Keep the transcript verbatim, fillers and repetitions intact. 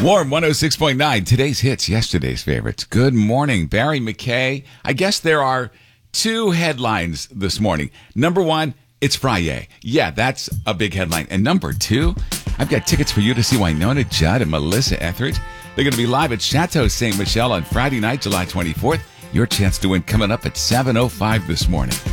Warm one oh six point nine. Today's hits, yesterday's favorites. Good morning, Barry McKay. I guess there are two headlines this morning. Number one, it's Friday. Yeah, that's a big headline. And number two, I've got tickets for you to see Wynonna Judd and Melissa Etheridge. They're going to be live at Chateau Saint Michelle on Friday night, July twenty-fourth. Your chance to win coming up at seven oh five this morning.